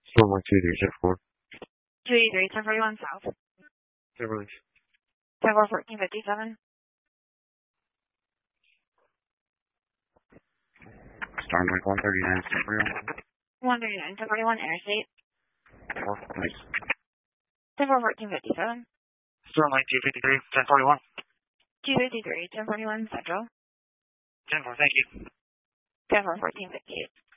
Stormlight 23, 1041 South. 1041. 1457. Stormlight 139, 139, 1041 Interstate. Nice. 1457. Stormlight 253, 1041. 253, 1041 Central. 10-4, thank you. 1458.